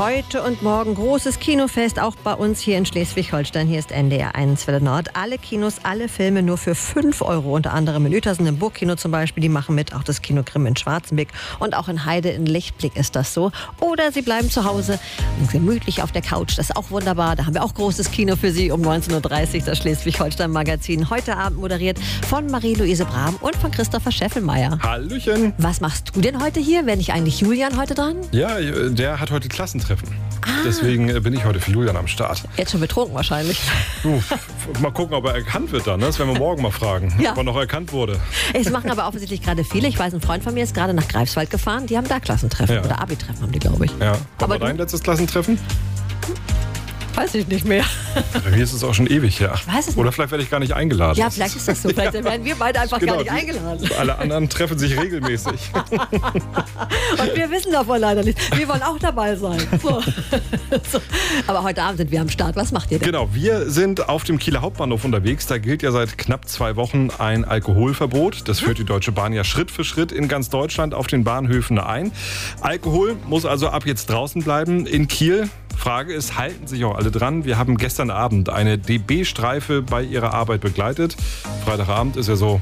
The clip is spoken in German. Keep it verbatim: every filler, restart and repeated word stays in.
Heute und morgen großes Kinofest, auch bei uns hier in Schleswig-Holstein. Hier ist N D R eins Welle Nord. Alle Kinos, alle Filme nur für fünf Euro. Unter anderem in Uetersen im Burgkino zum Beispiel. Die machen mit, auch das Kino Grimm in Schwarzenbeck. Und auch in Heide in Lichtblick ist das so. Oder Sie bleiben zu Hause und gemütlich auf der Couch. Das ist auch wunderbar. Da haben wir auch großes Kino für Sie um neunzehn Uhr dreißig. Das Schleswig-Holstein-Magazin. Heute Abend moderiert von Marie-Louise Brahm und von Christopher Scheffelmeier. Hallöchen. Was machst du denn heute hier? Wäre nicht eigentlich Julian heute dran? Ja, der hat heute Klassentreffen. Ah. Deswegen bin ich heute für Julian am Start. Jetzt schon betrunken wahrscheinlich. Uh, mal gucken, ob er erkannt wird dann. Ne? Das werden wir morgen mal fragen, ja. ob er noch erkannt wurde. Es machen aber offensichtlich gerade viele. Ich weiß, ein Freund von mir ist gerade nach Greifswald gefahren. Die haben da Klassentreffen. Ja. Oder Abi-Treffen haben die, glaube ich. Ja. Aber war dein letztes Klassentreffen? Weiß ich nicht mehr. Bei mir ist es auch schon ewig her. Ich weiß es nicht. Oder vielleicht werde ich gar nicht eingeladen. Ja, vielleicht ist das so. Vielleicht werden wir beide einfach genau, gar nicht eingeladen. Alle anderen treffen sich regelmäßig. Und wir wissen davon leider nicht. Wir wollen auch dabei sein. So. So. Aber heute Abend sind wir am Start. Was macht ihr denn? Genau, wir sind auf dem Kieler Hauptbahnhof unterwegs. Da gilt ja seit knapp zwei Wochen ein Alkoholverbot. Das führt die Deutsche Bahn ja Schritt für Schritt in ganz Deutschland auf den Bahnhöfen ein. Alkohol muss also ab jetzt draußen bleiben. In Kiel, Frage ist, halten sich auch alle dran? Wir haben gestern Abend eine D B-Streife bei ihrer Arbeit begleitet. Freitagabend ist ja so